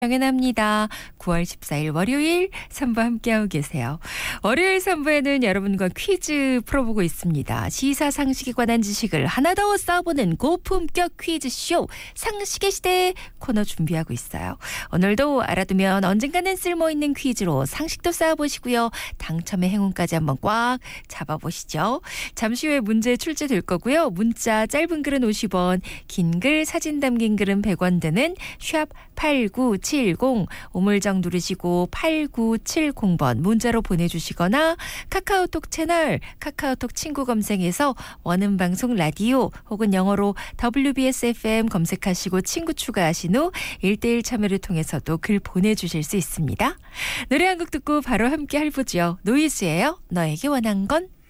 당연합니다. 9월 14일 월요일 3부 함께하고 계세요. 월요일 3부에는 여러분과 퀴즈 풀어보고 있습니다. 시사상식에 관한 지식을 하나 더 쌓아보는 고품격 퀴즈쇼 상식의 시대 코너 준비하고 있어요. 오늘도 알아두면 언젠가는 쓸모있는 퀴즈로 상식도 쌓아보시고요. 당첨의 행운까지 한번 꽉 잡아보시죠. 잠시 후에 문제 출제될 거고요. 문자 짧은 글은 50원, 긴 글 사진 담긴 글은 100원 드는 샵 8970 우물정 누르시고 8970번 문자로 보내주시거나 카카오톡 채널 카카오톡 친구 검색에서 원음방송 라디오 혹은 영어로 WBSFM 검색하시고 친구 추가하신 후 1대1 참여를 통해서도 글 보내주실 수 있습니다. 노래 한 곡 듣고 바로 함께 해보죠. 노이즈예요. 너에게 원한 건.